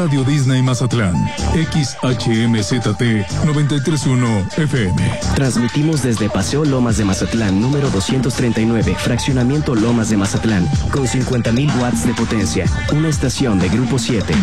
Radio Disney Mazatlán, XHMZT 931 FM. Transmitimos desde Paseo Lomas de Mazatlán, número 239, Fraccionamiento Lomas de Mazatlán, con 50,000 watts de potencia. Una estación de Grupo 7.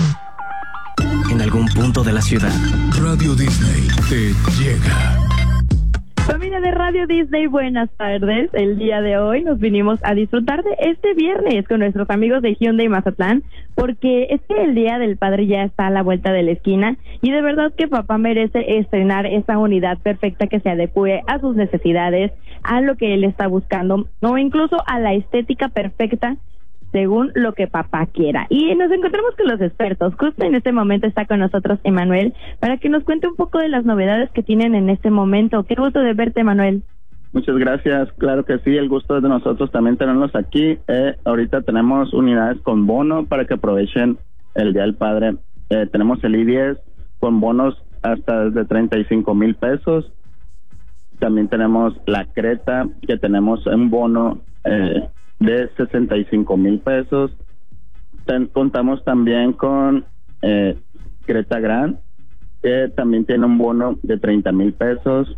En algún punto de la ciudad, Radio Disney te llega. Familia de Radio Disney, buenas tardes. El día de hoy nos vinimos a disfrutar de este viernes con nuestros amigos de Hyundai Mazatlán, porque es que el Día del Padre ya está a la vuelta de la esquina y de verdad que papá merece estrenar esa unidad perfecta que se adecue a sus necesidades, a lo que él está buscando o incluso a la estética perfecta según lo que papá quiera. Y nos encontramos con los expertos. Justo en este momento está con nosotros Emanuel para que nos cuente un poco de las novedades que tienen en este momento. Qué gusto de verte, Emanuel. Muchas gracias, claro que sí, el gusto es de nosotros también tenerlos aquí. Ahorita tenemos unidades con bono para que aprovechen el Día del Padre. Tenemos el I-10 con bonos hasta desde 35,000 pesos. También tenemos la Creta, que tenemos un bono de 65,000 pesos. Contamos también con Creta Grand, que también tiene un bono de 30,000 pesos.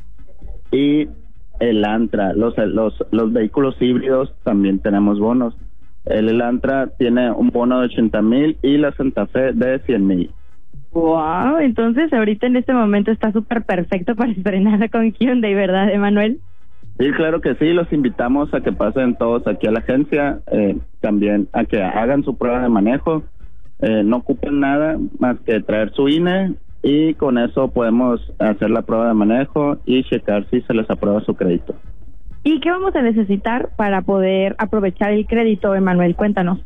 Y el Antra, los vehículos híbridos también tenemos bonos. El Elantra tiene un bono de 80,000 y la Santa Fe de 100,000. Wow, entonces ahorita en este momento está súper perfecto para estrenar con Hyundai, ¿verdad, Emanuel? Sí, claro que sí, los invitamos a que pasen todos aquí a la agencia, también a que hagan su prueba de manejo. No ocupen nada más que traer su INE y con eso podemos hacer la prueba de manejo y checar si se les aprueba su crédito. ¿Y qué vamos a necesitar para poder aprovechar el crédito, Emanuel? Cuéntanos.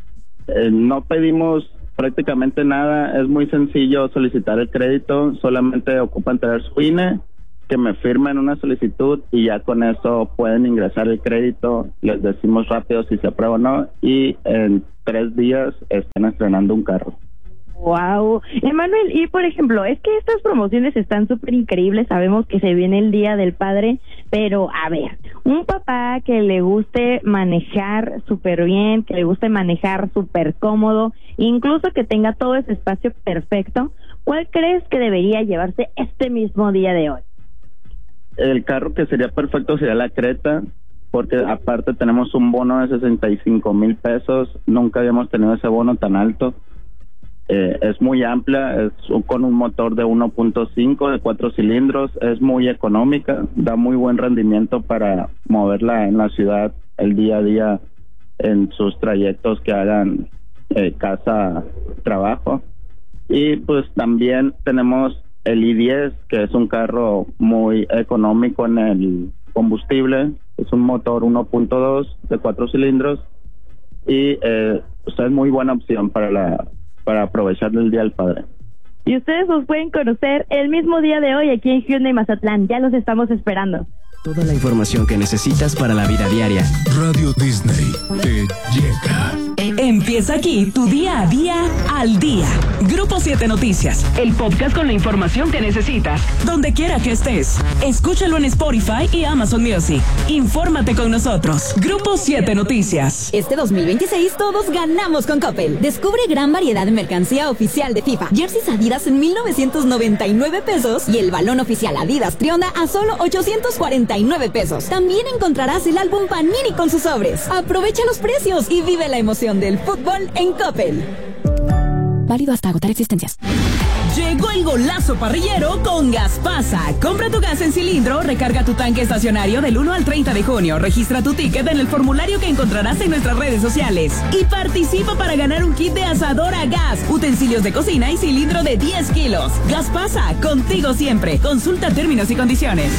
No pedimos prácticamente nada, es muy sencillo solicitar el crédito, solamente ocupan traer su INE, que me firmen una solicitud y ya con eso pueden ingresar el crédito, les decimos rápido si se aprueba o no y en 3 días están estrenando un carro. Wow, Emanuel, y por ejemplo, es que estas promociones están súper increíbles, sabemos que se viene el Día del Padre, pero a ver, un papá que le guste manejar súper bien, que le guste manejar súper cómodo, incluso que tenga todo ese espacio perfecto, ¿cuál crees que debería llevarse este mismo día de hoy? El carro que sería perfecto sería la Creta, porque aparte tenemos un bono de 65,000 pesos, nunca habíamos tenido ese bono tan alto. Es muy amplia, es con un motor de 1.5 de 4 cilindros, es muy económica, da muy buen rendimiento para moverla en la ciudad el día a día en sus trayectos que hagan casa-trabajo. Y pues también tenemos el I-10, que es un carro muy económico en el combustible, es un motor 1.2 de 4 cilindros y es muy buena opción para aprovechar el Día del Padre. Y ustedes los pueden conocer el mismo día de hoy aquí en Hyundai Mazatlán, ya los estamos esperando. Toda la información que necesitas para la vida diaria. Radio Disney te llega. Empieza aquí tu día a día al día. Grupo 7 Noticias, el podcast con la información que necesitas, donde quiera que estés. Escúchalo en Spotify y Amazon Music. Infórmate con nosotros. Grupo 7 Noticias. Este 2026 todos ganamos con Coppel. Descubre gran variedad de mercancía oficial de FIFA. Jerseys Adidas en 1,999 pesos y el balón oficial Adidas Trionda a solo 849 pesos. También encontrarás el álbum Panini con sus sobres. Aprovecha los precios y vive la emoción del fútbol en Coppel. Válido hasta agotar existencias. Llegó el golazo parrillero con Gaspasa. Compra tu gas en cilindro, recarga tu tanque estacionario del 1 al 30 de junio. Registra tu ticket en el formulario que encontrarás en nuestras redes sociales. Y participa para ganar un kit de asador a gas, utensilios de cocina y cilindro de 10 kilos. Gaspasa, contigo siempre. Consulta términos y condiciones.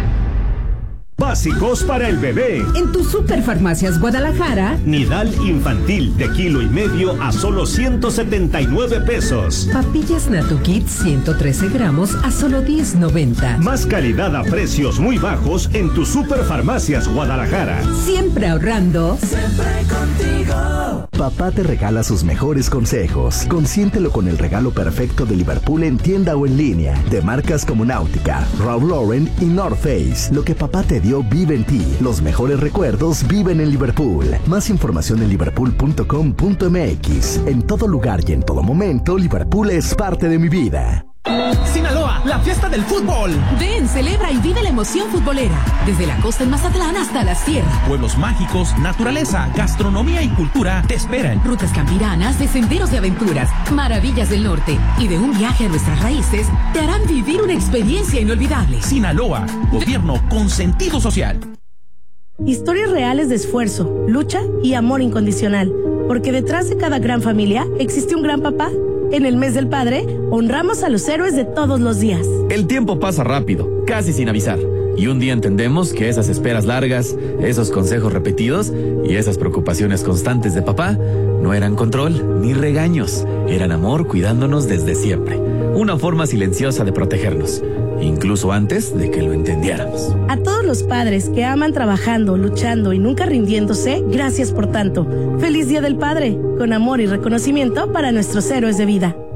Básicos para el bebé. En tu Superfarmacias Guadalajara, Nidal infantil de 1,5 kg a solo 179 pesos. Papillas Natukit 113 gramos a solo 10.90. Más calidad a precios muy bajos en tu Superfarmacias Guadalajara. Siempre ahorrando. Siempre contigo. Papá te regala sus mejores consejos. Consiéntelo con el regalo perfecto de Liverpool en tienda o en línea. De marcas como Náutica, Ralph Lauren y North Face. Lo que papá te dio orgullo vive en ti. Los mejores recuerdos viven en Liverpool. Más información en liverpool.com.mx. En todo lugar y en todo momento, Liverpool es parte de mi vida. Sinaloa, la fiesta del fútbol. Ven, celebra y vive la emoción futbolera. Desde la costa en Mazatlán hasta la sierra. Pueblos mágicos, naturaleza, gastronomía y cultura te esperan. Rutas campiranas de senderos de aventuras, maravillas del norte y de un viaje a nuestras raíces te harán vivir una experiencia inolvidable. Sinaloa, gobierno con sentido social. Historias reales de esfuerzo, lucha y amor incondicional. Porque detrás de cada gran familia existe un gran papá. En el mes del padre, honramos a los héroes de todos los días. El tiempo pasa rápido, casi sin avisar. Y un día entendemos que esas esperas largas, esos consejos repetidos y esas preocupaciones constantes de papá no eran control ni regaños, eran amor cuidándonos desde siempre. Una forma silenciosa de protegernos, incluso antes de que lo entendiéramos. A todos los padres que aman trabajando, luchando y nunca rindiéndose, gracias por tanto. Feliz Día del Padre, con amor y reconocimiento para nuestros héroes de vida.